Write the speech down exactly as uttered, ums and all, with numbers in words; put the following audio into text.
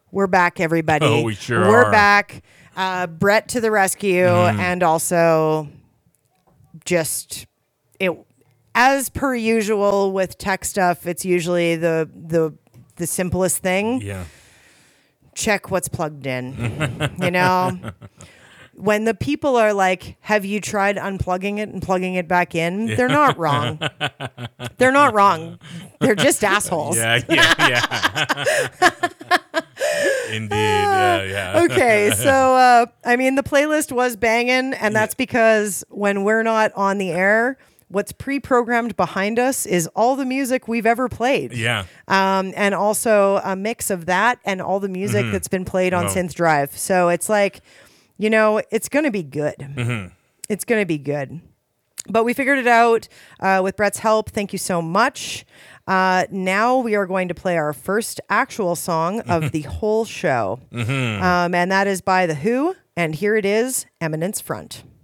We're back, everybody. Oh, we sure We're are. back. Uh, Brett to the rescue, Mm. and also just it as per usual with tech stuff. It's usually the the the simplest thing. Yeah. Check what's plugged in. You know, when the people are like, "Have you tried unplugging it and plugging it back in?" They're not wrong. They're not wrong. They're just assholes. Yeah, yeah, yeah. Indeed. Yeah, yeah. Okay, so uh, I mean, the playlist was banging, and that's because when we're not on the air, what's pre-programmed behind us is all the music we've ever played. Yeah. Um, and also a mix of that and all the music Mm-hmm. that's been played on Wow. Synth Drive. So it's like, you know, it's going to be good. Mm-hmm. It's going to be good. But we figured it out uh, with Brett's help. Thank you so much. Uh, now we are going to play our first actual song of the whole show. Mm-hmm. Um, and that is by The Who. And here it is, Eminence Front.